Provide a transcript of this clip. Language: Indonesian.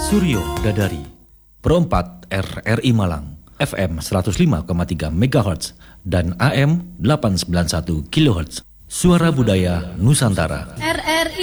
Suryo Dadari, Pro 4 RRI Malang, FM 105,3 MHz dan AM 891 kHz. Suara Budaya Nusantara. RRI